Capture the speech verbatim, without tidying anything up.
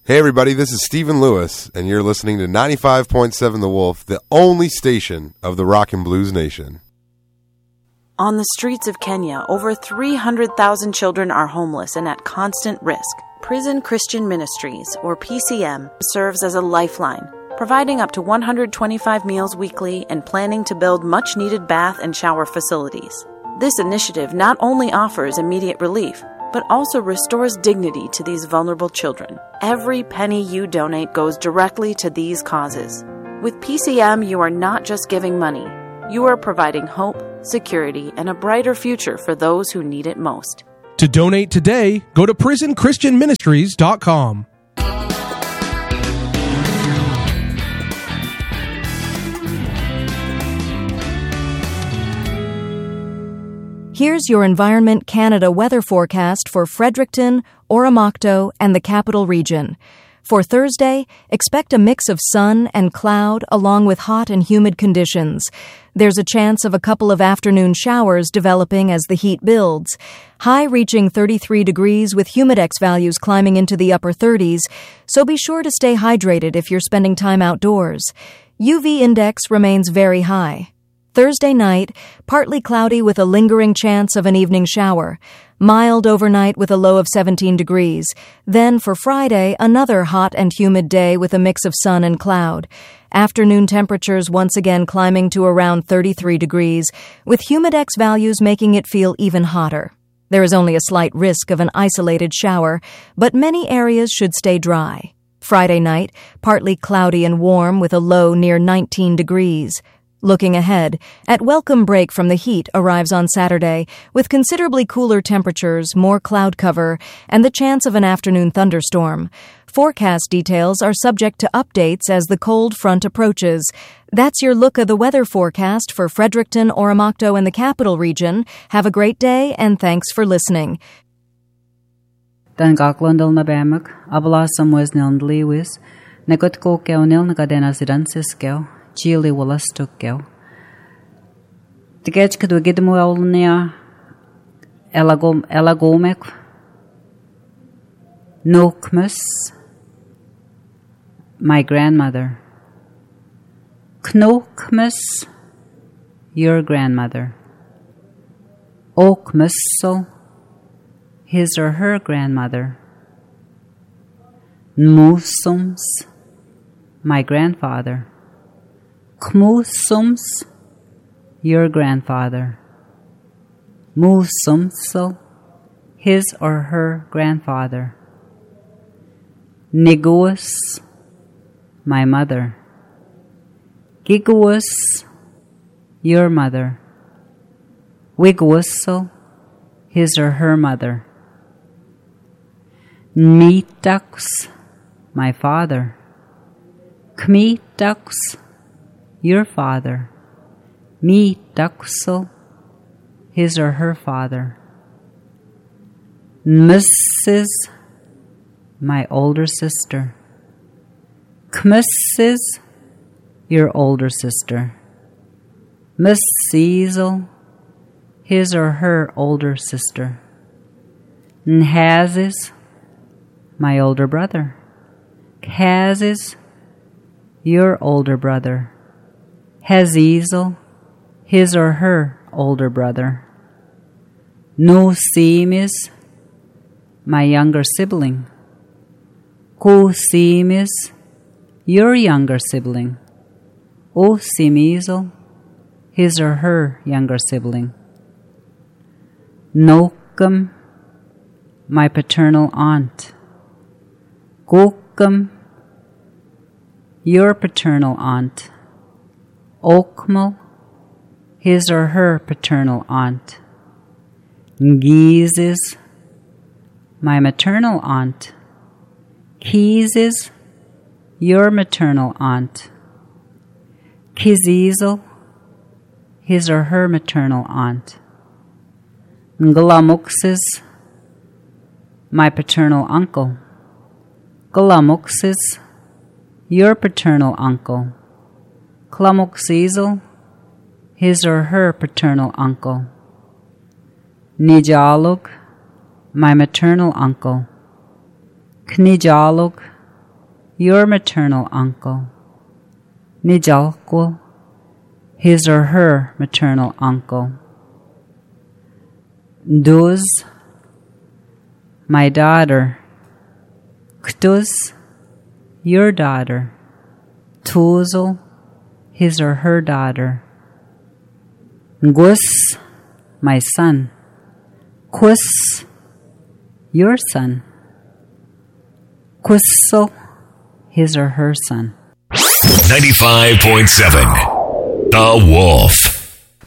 Hey everybody, this is Stephen Lewis, and you're listening to ninety-five point seven The Wolf, the only station of the Rock and Blues Nation. On the streets of Kenya, over three hundred thousand children are homeless and at constant risk. Prison Christian Ministries, or P C M, serves as a lifeline, providing up to one hundred twenty-five meals weekly and planning to build much-needed bath and shower facilities. This initiative not only offers immediate relief, but also restores dignity to these vulnerable children. Every penny you donate goes directly to these causes. With P C M, you are not just giving money. You are providing hope, security, and a brighter future for those who need it most. To donate today, go to prison christian ministries dot com. Here's your Environment Canada weather forecast for Fredericton, Oromocto, and the Capital Region. For Thursday, expect a mix of sun and cloud along with hot and humid conditions. There's a chance of a couple of afternoon showers developing as the heat builds. High reaching thirty-three degrees with humidex values climbing into the upper thirties, so be sure to stay hydrated if you're spending time outdoors. U V index remains very high. Thursday night, partly cloudy with a lingering chance of an evening shower. Mild overnight with a low of seventeen degrees. Then for Friday, another hot and humid day with a mix of sun and cloud. Afternoon temperatures once again climbing to around thirty-three degrees, with humidex values making it feel even hotter. There is only a slight risk of an isolated shower, but many areas should stay dry. Friday night, partly cloudy and warm with a low near nineteen degrees. Looking ahead, at welcome break from the heat arrives on Saturday, with considerably cooler temperatures, more cloud cover, and the chance of an afternoon thunderstorm. Forecast details are subject to updates as the cold front approaches. That's your look of the weather forecast for Fredericton, Oromocto, and the Capital Region. Have a great day, and thanks for listening. Dan gaklandal na bamag, ablasam was nil Lewis, nagot ko keo nil nagadenas idansiskeo. Chile was took go. The get could we get them well near Elagom Elagomek Nokmus, my grandmother. Knokmus, your grandmother. Okmussel, his or her grandmother. Nmusums, my grandfather. Kmusums, your grandfather. Musumsel, his or her grandfather. Niguus, my mother. Giguus, your mother. Wiguusel, his or her mother. Nmitux, my father. Kmitux, your father. Me Duxel, his or her father. Missus, my older sister. Kmisses, your older sister. Miss Cecil, his or her older sister. Nhazes, my older brother. Khazes, your older brother. Hazizel, his or her older brother. Nusimis, my younger sibling. Kusimis, your younger sibling. Osimizel, his or her younger sibling. Nokum, my paternal aunt. Gokum, your paternal aunt. Okmal, his or her paternal aunt. Ngizes, my maternal aunt. Kizes, your maternal aunt. Kizizel, his or her maternal aunt. Nglamuxes, my paternal uncle. Glamuxes, your paternal uncle. Klamuxizel, his or her paternal uncle. Nijalug, my maternal uncle. Knijalug, your maternal uncle. Nijalkul, his or her maternal uncle. Duz, my daughter. Ktuz, your daughter. Tuzel, his or her daughter. Gus, my son. Kus, your son. Kusso, his or her son. ninety-five point seven The Wolf.